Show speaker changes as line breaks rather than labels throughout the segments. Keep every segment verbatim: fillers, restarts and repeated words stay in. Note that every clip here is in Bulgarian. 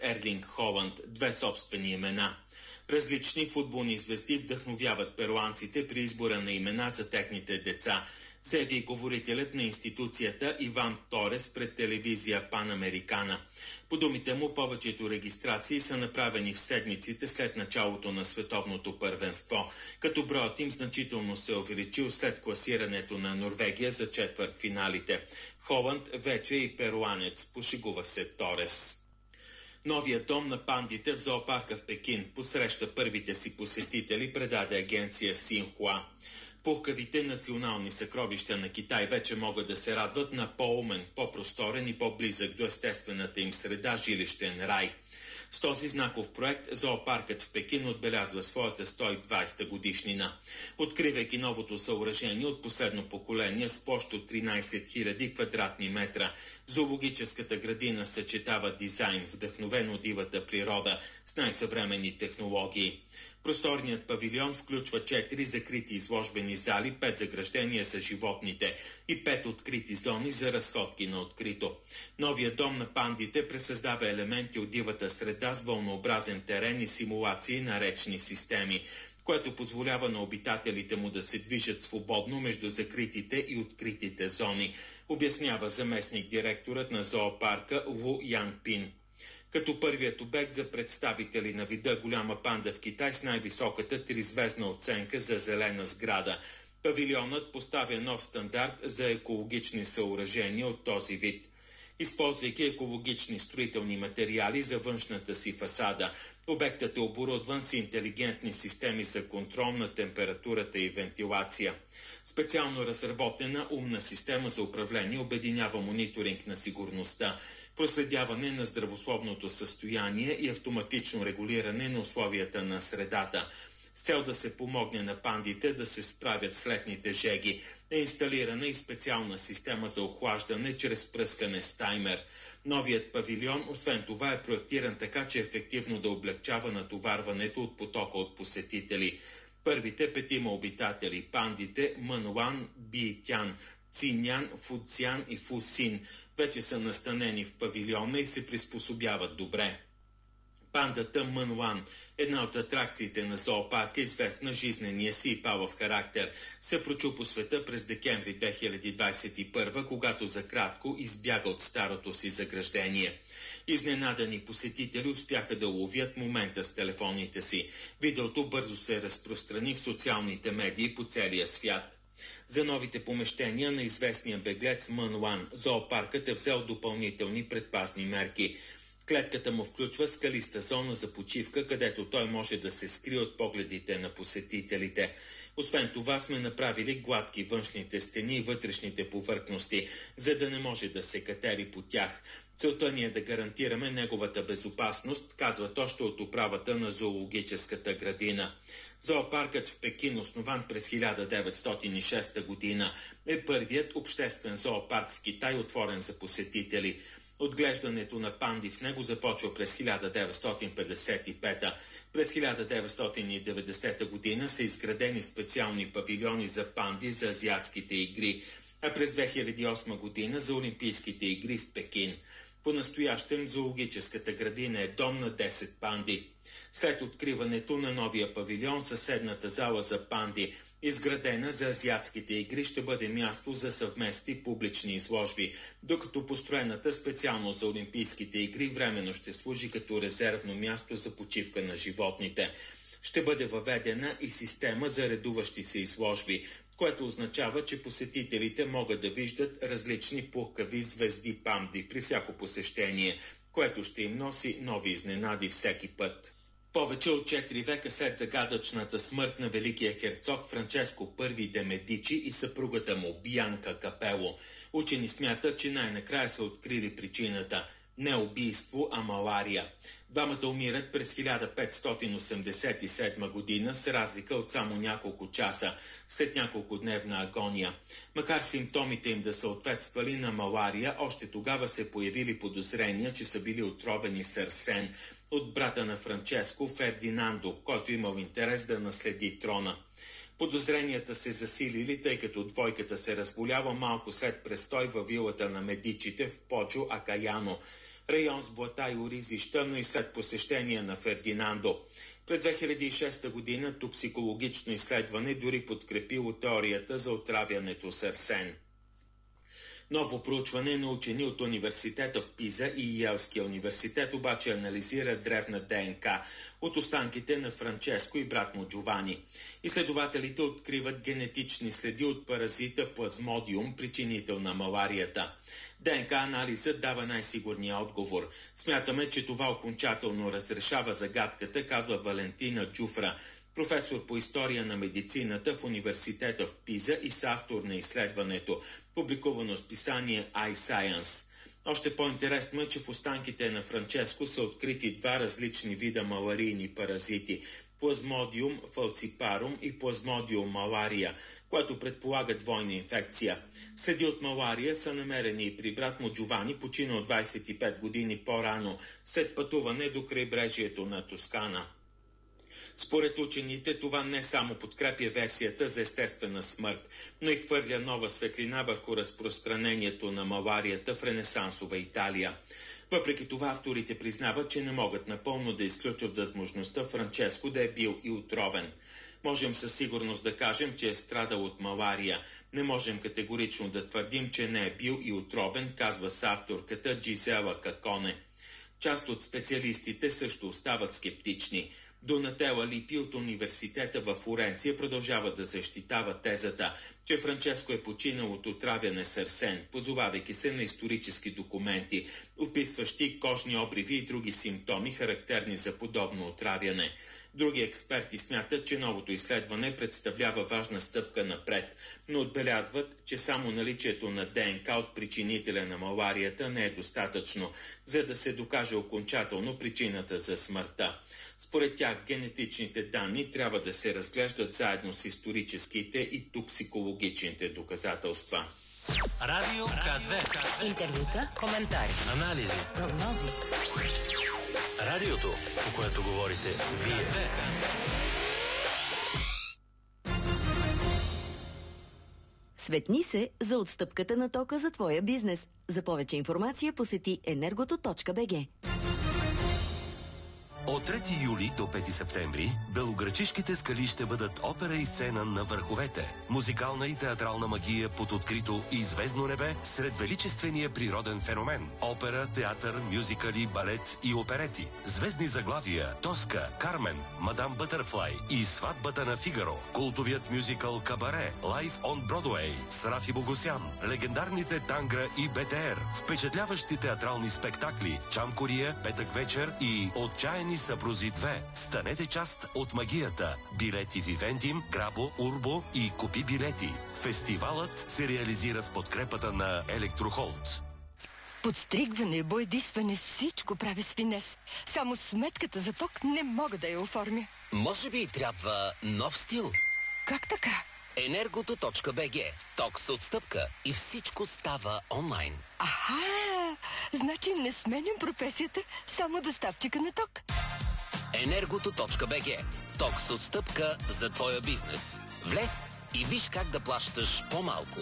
Ерлинг Холанд, две собствени имена. Различни футболни звезди вдъхновяват перуанците при избора на имена за техните деца, заяви говорителят на институцията Иван Торес пред телевизия Панамерикана. По думите му, повечето регистрации са направени в седмиците след началото на световното първенство, като броят им значително се увеличил след класирането на Норвегия за четвъртфиналите. Холанд вече е и перуанец, пошегува се Торес. Новият дом на пандите в зоопарка в Пекин посреща първите си посетители, предаде агенция Синхуа. Пухкавите национални съкровища на Китай вече могат да се радват на по-умен, по-просторен и по-близък до естествената им среда жилищен рай. С този знаков проект зоопаркът в Пекин отбелязва своята сто и двадесета годишнина. Откривайки новото съоръжение от последно поколение с площ от тринадесет хиляди квадратни метра, зоологическата градина съчетава дизайн, вдъхновен от дивата природа с най-съвременни технологии. Просторният павилион включва четири закрити изложбени зали, пет заграждения за животните и пет открити зони за разходки на открито. Новият дом на пандите пресъздава елементи от дивата среда с вълнообразен терен и симулации на речни системи, което позволява на обитателите му да се движат свободно между закритите и откритите зони, обяснява заместник директорът на зоопарка Лу Янпин. Като първият обект за представители на вида голяма панда в Китай с най-високата тризвездна оценка за зелена сграда. Павилионът поставя нов стандарт за екологични съоръжения от този вид. Използвайки екологични строителни материали за външната си фасада, обектът е оборудван с интелигентни системи за контрол на температурата и вентилация. Специално разработена умна система за управление обединява мониторинг на сигурността, проследяване на здравословното състояние и автоматично регулиране на условията на средата. С цел да се помогне на пандите да се справят с летните жеги, е инсталирана и специална система за охлаждане чрез пръскане с таймер. Новият павилион, освен това, е проектиран така, че ефективно да облегчава натоварването от потока от посетители. Първите петима обитатели, пандите Мънлан, Биитян, Цинян, Фуцян и Фусин, вече са настанени в павилиона и се приспособяват добре. Пандата Мънлан, една от атракциите на зоопарка, известна жизнения си и палав характер, се прочу по света през декември две хиляди двадесет и първа, когато за кратко избяга от старото си заграждение. Изненадани посетители успяха да ловят момента с телефоните си. Видеото бързо се разпространи в социалните медии по целия свят. За новите помещения на известния беглец Мънлан зоопаркът е взел допълнителни предпазни мерки. Клетката му включва скалиста зона за почивка, където той може да се скрие от погледите на посетителите. Освен това сме направили гладки външните стени и вътрешните повърхности, за да не може да се катери по тях. Целта ни е да гарантираме неговата безопасност, казват още от управата на зоологическата градина. Зоопаркът в Пекин, основан през хиляда деветстотин и шеста година, е първият обществен зоопарк в Китай, отворен за посетители. Отглеждането на панди в него започва през хиляда деветстотин петдесет и пета. През хиляда деветстотин и деветдесета година са изградени специални павилиони за панди за азиатските игри, а през две хиляди и осма година за Олимпийските игри в Пекин. По-настоящем зоологическата градина е дом на десет панди. След откриването на новия павилион, съседната зала за панди, изградена за азиатските игри, ще бъде място за съвместни публични изложби, докато построената специално за Олимпийските игри временно ще служи като резервно място за почивка на животните. Ще бъде въведена и система за редуващи се изложби, което означава, че посетителите могат да виждат различни пухкави звезди панди при всяко посещение, което ще им носи нови изненади всеки път. Повече от четири века след загадъчната смърт на великия херцог Франческо Първи де Медичи и съпругата му Бянка Капело, учени смятат, че най-накрая са открили причината – не убийство, а малария. Двамата умират през хиляда петстотин осемдесет и седма година с разлика от само няколко часа след няколко дневна агония. Макар симптомите им да съответствали на малария, още тогава се появили подозрения, че са били отровени с арсен от брата на Франческо Фердинандо, който имал интерес да наследи трона. Подозренията се засилили, тъй като двойката се разболява малко след престой във вилата на Медичите в Поджо Акаяно. район с блата и оризища, но и след посещение на Фердинандо. През две хиляди и шеста година токсикологично изследване дори подкрепило теорията за отравянето с арсен. Ново проучване на учени от университета в Пиза и Йелския университет обаче анализира древна ДНК от останките на Франческо и брат му Джовани. Изследователите откриват генетични следи от паразита Плазмодиум, причинител на маларията. ДНК анализът дава най-сигурния отговор. Смятаме, че това окончателно разрешава загадката, казва Валентина Джуфра, професор по история на медицината в университета в Пиза и съавтор на изследването, публикувано с писание iScience. Още по-интересно е, че в останките на Франческо са открити два различни вида маларийни паразити – Плазмодиум фалципарум и Плазмодиум малария, което предполага двойна инфекция. Следи от малария са намерени и при брат му Джовани, починал двадесет и пет години по-рано, след пътуване до крайбрежието на Тоскана. Според учените, това не само подкрепя версията за естествена смърт, но и хвърля нова светлина върху разпространението на маларията в ренесансова Италия. Въпреки това, авторите признават, че не могат напълно да изключат възможността Франческо да е бил и отровен. Можем със сигурност да кажем, че е страдал от малария. Не можем категорично да твърдим, че не е бил и отровен, казва съавторката Джизела Каконе. Част от специалистите също остават скептични. Донателла Липи от университета във Флоренция продължава да защитава тезата, че Франческо е починал от отравяне с арсен, позовавайки се на исторически документи, описващи кожни обриви и други симптоми, характерни за подобно отравяне. Други експерти смятат, че новото изследване представлява важна стъпка напред, но отбелязват, че само наличието на ДНК от причинителя на маларията не е достатъчно, за да се докаже окончателно причината за смъртта. Според тях генетичните данни трябва да се разглеждат заедно с историческите и токсикологичните доказателства.
Радио К две.
Интервюта, коментари,
анализи,
прогнози.
Радиото, по което говорите вие.
Светни се за отстъпката на тока за твоя бизнес. За повече информация посети енергото точка бе же.
От трети юли до пети септември белоградчишките скали ще бъдат опера и сцена на върховете. Музикална и театрална магия под открито и звездно небе сред величествения природен феномен. Опера, театър, мюзикали, балет и оперети. Звездни заглавия Тоска, Кармен, Мадам Бътърфлай и Сватбата на Фигаро. Култовият мюзикъл Кабаре, Лайф он Бродуей с Рафи Богосян. Легендарните Тангра и Бе Те Ер. Впечатляващи театрални спектакли Чам Кория, Петък вечер и Отчаяни съпрузи две. Станете част от магията. Билети в Ивентим, Грабо, Урбо и Купи билети. Фестивалът се реализира с подкрепата на Електрохолд.
Подстригване, боядисване, всичко прави с финес. Само сметката за ток не мога да я оформя.
Може би трябва нов стил?
Как така?
енергото точка бе же. Ток с отстъпка и всичко става онлайн.
Аха! Значи не сменям професията, само доставчика на ток.
енергото точка бе же. Ток с отстъпка за твоя бизнес. Влез и виж как да плащаш по-малко.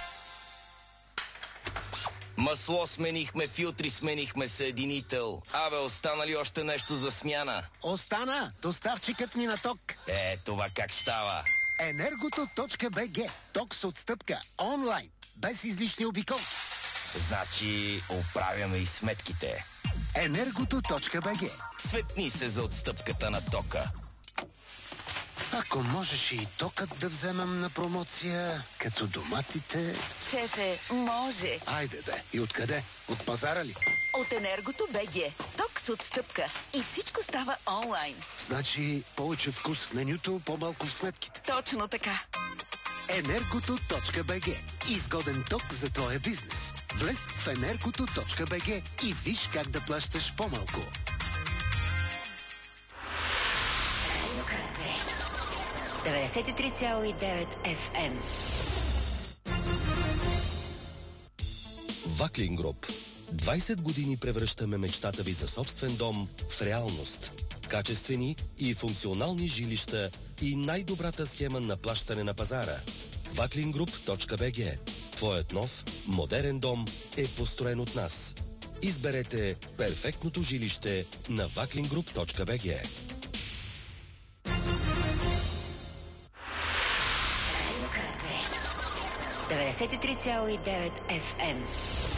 Масло сменихме, филтри сменихме, съединител. Абе, остана ли още нещо за смяна?
Остана! Доставчикът ни на ток.
Е, това как става?
енергото точка бе же. Ток с отстъпка. Онлайн. Без излишни обиколки.
Значи, оправяме и сметките.
енергото точка бе же.
Светни се за отстъпката на тока.
Ако можеш и токът да вземам на промоция, като доматите...
Шефе, може.
Айде бе. И откъде? От пазара ли?
От енергото точка бе же. Ток с отстъпка. И всичко става онлайн.
Значи повече вкус в менюто, по-малко в сметките.
Точно така.
енергото точка бе же. Изгоден ток за твоя бизнес. Влез в енергото точка бе же и виж как да плащаш по-малко.
деветдесет и три цяло и девет еф ем.
Ваклин Груп. двайсет години превръщаме мечтата ви за собствен дом в реалност. Качествени и функционални жилища и най-добрата схема на плащане на пазара. ваклингруп точка бе же. Твоят нов, модерен дом е построен от нас. Изберете перфектното жилище на ваклингруп точка би джи.
деветдесет и три цяло и девет еф ем.